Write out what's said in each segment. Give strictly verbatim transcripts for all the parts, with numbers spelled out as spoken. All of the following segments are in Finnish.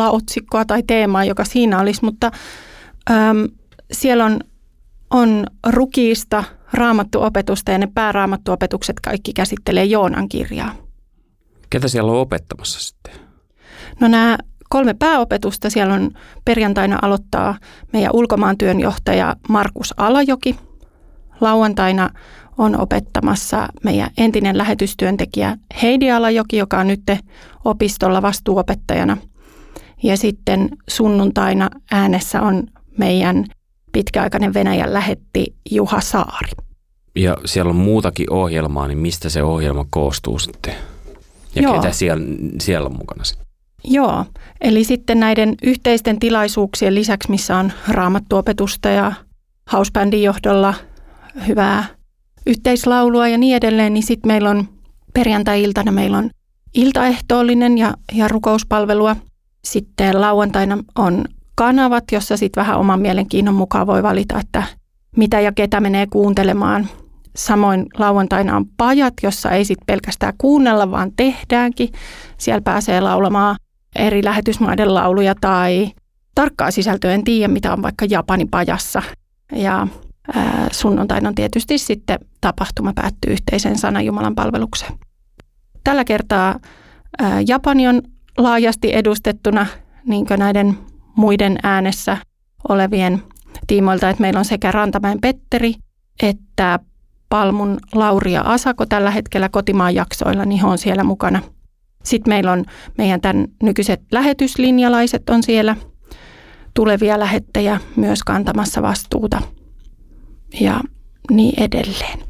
alaotsikkoa tai teemaa, joka siinä olisi, mutta äm, siellä on, on rukiista raamattuopetusta ja ne pääraamattuopetukset kaikki käsittelee Joonan kirjaa. Ketä siellä on opettamassa sitten? No nämä kolme pääopetusta siellä on perjantaina aloittaa meidän ulkomaantyönjohtaja Markus Alajoki. Lauantaina on opettamassa meidän entinen lähetystyöntekijä Heidi Alajoki, joka on nyt opistolla vastuuopettajana. Ja sitten sunnuntaina äänessä on meidän pitkäaikainen Venäjän lähetti Juha Saari. Ja siellä on muutakin ohjelmaa, niin mistä se ohjelma koostuu sitten? Ja Joo. ketä siellä, siellä on mukana sitten? Joo, eli sitten näiden yhteisten tilaisuuksien lisäksi, missä on raamattuopetusta ja housebandin johdolla hyvää yhteislaulua ja niin edelleen, niin sitten meillä on perjantai-iltana meillä on iltaehtoollinen ja, ja rukouspalvelua. Sitten lauantaina on kanavat, jossa sitten vähän oman mielenkiinnon mukaan voi valita, että mitä ja ketä menee kuuntelemaan. Samoin lauantaina on pajat, jossa ei sitten pelkästään kuunnella, vaan tehdäänkin. Siellä pääsee laulamaan eri lähetysmaiden lauluja tai tarkkaa sisältöä, en tiedä mitä on vaikka Japanin pajassa. Ja ää, sunnuntaina on tietysti sitten tapahtuma päättyy yhteisen sanan Jumalan palvelukseen. Tällä kertaa ää, Japani on laajasti edustettuna niin kuin näiden muiden äänessä olevien tiimoilta, että meillä on sekä Rantamäen Petteri että Palmun Lauri ja Asako tällä hetkellä kotimaan jaksoilla, niin he on siellä mukana. Sitten meillä on meidän tämän nykyiset lähetyslinjalaiset on siellä, tulevia lähettejä myös kantamassa vastuuta ja niin edelleen.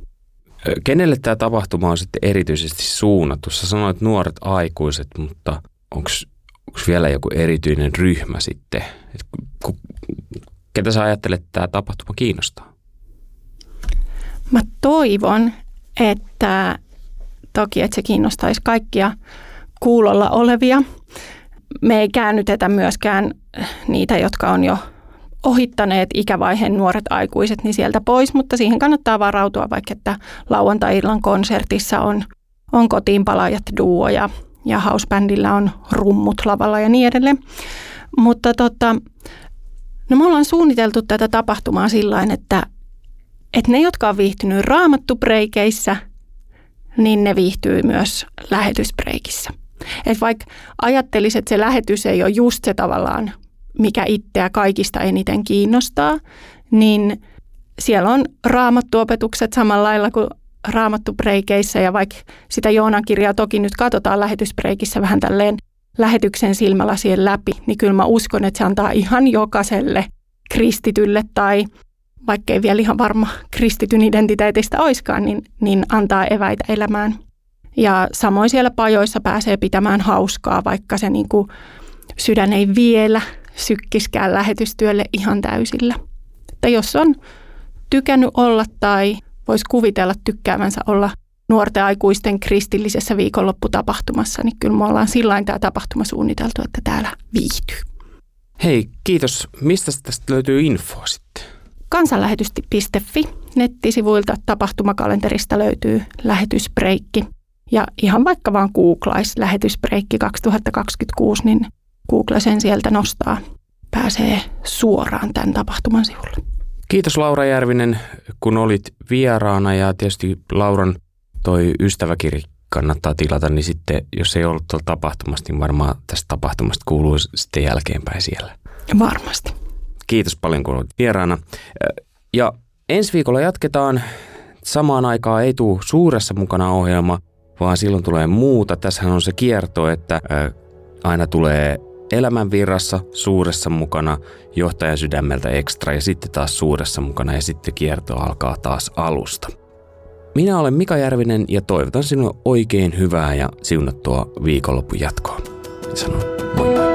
Kenelle tämä tapahtuma on sitten erityisesti suunnattu? Sä sanoit nuoret aikuiset, mutta onko vielä joku erityinen ryhmä sitten? Et ku, ketä sä ajattelet, että tämä tapahtuma kiinnostaa? Mä toivon, että toki, että se kiinnostaisi kaikkia kuulolla olevia. Me ei käännytetä myöskään niitä, jotka on jo ohittaneet ikävaiheen nuoret aikuiset, niin sieltä pois, mutta siihen kannattaa varautua, vaikka että lauantai-illan konsertissa on, on kotiinpalaajat duo ja, ja housebandilla on rummut lavalla ja niin edelleen. Mutta tota, no me ollaan suunniteltu tätä tapahtumaa sillain, että että ne, jotka on viihtynyt raamattupreikeissä, niin ne viihtyy myös lähetysbreikissä. Et vaikka ajattelisi, että se lähetys ei ole just se tavallaan, mikä itseä kaikista eniten kiinnostaa, niin siellä on raamattuopetukset samalla lailla kuin raamattupreikeissä. Ja vaikka sitä Joonan kirjaa toki nyt katsotaan lähetysbreikissä vähän tälleen lähetyksen silmälasien läpi, niin kyllä mä uskon, että se antaa ihan jokaiselle kristitylle tai vaikka ei vielä ihan varma kristityn identiteetistä oiskaan, niin, niin antaa eväitä elämään. Ja samoin siellä pajoissa pääsee pitämään hauskaa, vaikka se niin kuin sydän ei vielä sykkiskään lähetystyölle ihan täysillä. Että jos on tykännyt olla tai voisi kuvitella tykkäävänsä olla nuorten aikuisten kristillisessä viikonlopputapahtumassa, niin kyllä me ollaan sillain tämä tapahtuma suunniteltu, että täällä viihtyy. Hei, kiitos. Mistä tästä löytyy infoa sitten? Kansanlähetys piste fi nettisivuilta tapahtumakalenterista löytyy lähetysbreikki. Ja ihan vaikka vaan googlaisi lähetysbreikki kaksituhattakaksikymmentäkuusi, niin Google sen sieltä nostaa. Pääsee suoraan tämän tapahtuman sivulle. Kiitos Laura Järvinen, kun olit vieraana ja tietysti Lauran toi ystäväkirja kannattaa tilata, niin sitten jos ei ollut tuolla tapahtumasta, niin varmaan tästä tapahtumasta kuuluu sitten jälkeenpäin siellä. Varmasti. Kiitos paljon, kun olit vieraana. Ja ensi viikolla jatketaan. Samaan aikaan ei tule suuressa mukana ohjelma, vaan silloin tulee muuta. Tässähän on se kierto, että aina tulee elämänvirrassa suuressa mukana, johtajan sydämeltä ekstra ja sitten taas suuressa mukana ja sitten kierto alkaa taas alusta. Minä olen Mika Järvinen ja toivotan sinulle oikein hyvää ja siunattua viikonlopun jatkoa. Sanon moi moi.